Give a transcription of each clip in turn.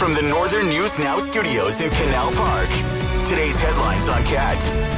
From the Northern News Now studios in Canal Park, today's headlines on CAT.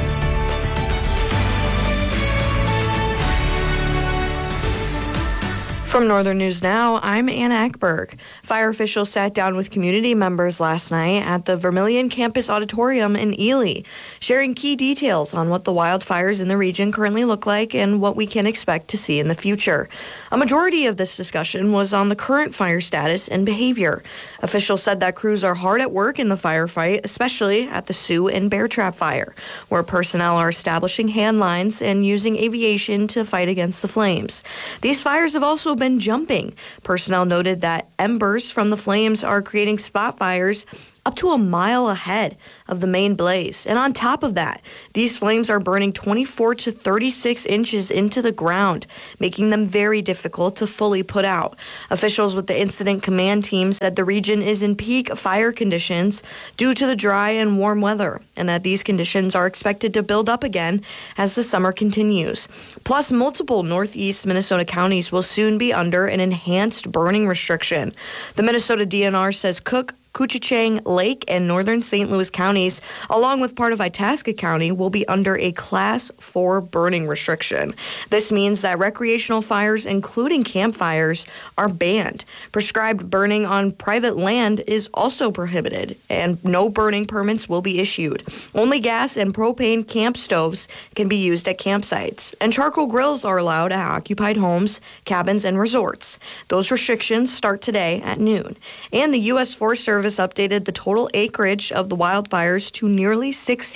From Northern News Now, I'm Anna Eckberg. Fire officials sat down with community members last night at the Vermilion Campus Auditorium in Ely, sharing key details on what the wildfires in the region currently look like and what we can expect to see in the future. A majority of this discussion was on the current fire status and behavior. Officials said that crews are hard at work in the firefight, especially at the Sioux and Bear Trap Fire, where personnel are establishing hand lines and using aviation to fight against the flames. These fires have also been jumping. Personnel noted that embers from the flames are creating spot fires up to a mile ahead of the main blaze. And on top of that, these flames are burning 24 to 36 inches into the ground, making them very difficult to fully put out. Officials with the incident command team said the region is in peak fire conditions due to the dry and warm weather, and that these conditions are expected to build up again as the summer continues. Plus, multiple northeast Minnesota counties will soon be under an enhanced burning restriction. The Minnesota DNR says Cook, Koochichang, Lake, and northern St. Louis counties, along with part of Itasca County, will be under a Class 4 burning restriction. This means that recreational fires, including campfires, are banned. Prescribed burning on private land is also prohibited, and no burning permits will be issued. Only gas and propane camp stoves can be used at campsites, and charcoal grills are allowed at occupied homes, cabins, and resorts. Those restrictions start today at noon. And the U.S. Forest Service updated the total acreage of the wildfires to nearly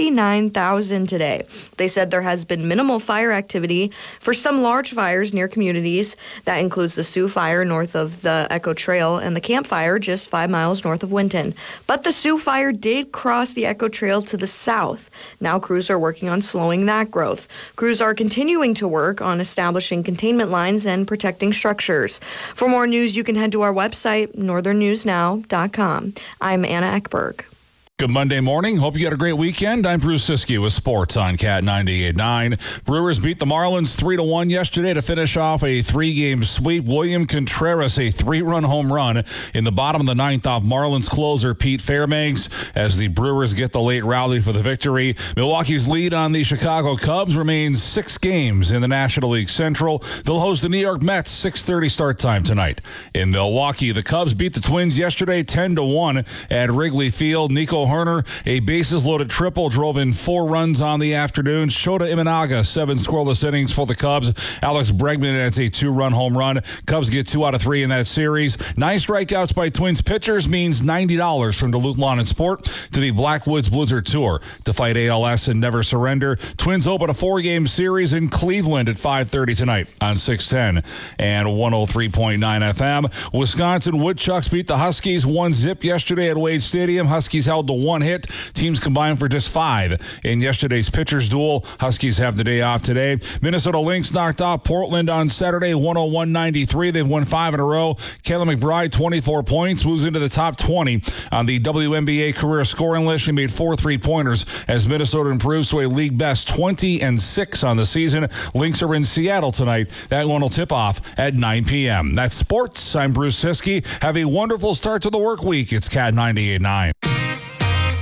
69,000 today. They said there has been minimal fire activity for some large fires near communities. That includes the Sioux Fire north of the Echo Trail and the Camp Fire just 5 miles north of Winton. But the Sioux Fire did cross the Echo Trail to the south. Now crews are working on slowing that growth. Crews are continuing to work on establishing containment lines and protecting structures. For more news, you can head to our website, northernnewsnow.com. I'm Anna Eckberg. Good Monday morning. Hope you had a great weekend. I'm Bruce Siskey with sports on Cat 98.9. Brewers beat the Marlins 3-1 yesterday to finish off a 3-game sweep. William Contreras, a 3-run home run in the bottom of the ninth off Marlins closer Pete Fairbanks as the Brewers get the late rally for the victory. Milwaukee's lead on the Chicago Cubs remains 6 games in the National League Central. They'll host the New York Mets 6:30 start time tonight. In Milwaukee, the Cubs beat the Twins yesterday 10-1 at Wrigley Field. Nico Herner, a bases-loaded triple, drove in 4 runs on the afternoon. Shota Imanaga, 7 scoreless innings for the Cubs. Alex Bregman adds a 2-run home run. Cubs get 2 out of 3 in that series. 9 strikeouts by Twins pitchers means $90 from Duluth Lawn and Sport to the Blackwoods Blizzard Tour to fight ALS and never surrender. Twins open a 4-game series in Cleveland at 5:30 tonight on 610 and 103.9 FM. Wisconsin Woodchucks beat the Huskies 1-0 yesterday at Wade Stadium. Huskies held to 1 hit. Teams combined for just 5 in yesterday's pitchers duel. Huskies have the day off today. Minnesota Lynx knocked off Portland on Saturday 101-93. They've won 5 in a row. Kayla McBride, 24 points, moves into the top 20 on the WNBA career scoring list. She made 4 3-pointers as Minnesota improves to a league best 20-6 on the season. Lynx are in Seattle tonight. That one will tip off at 9 p.m. That's sports. I'm Bruce Siskey. Have a wonderful start to the work week. It's Cat 98.9.